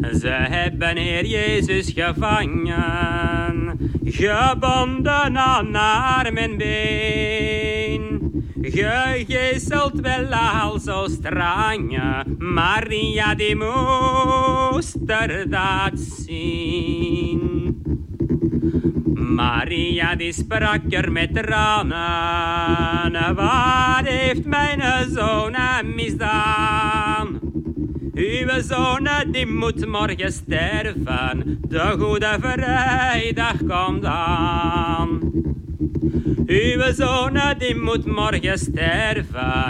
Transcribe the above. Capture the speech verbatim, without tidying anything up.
Ze hebben Heer Jezus gevangen, gebonden aan arm en been. Gegezeld wel al zo strang, Maria die moest er dat zien. Maria die sprak er met tranen, wat heeft mijn zoon misdaan? Uw zoon die moet morgen sterven, de goede vrijdag komt aan. Uw zoon die moet morgen sterven,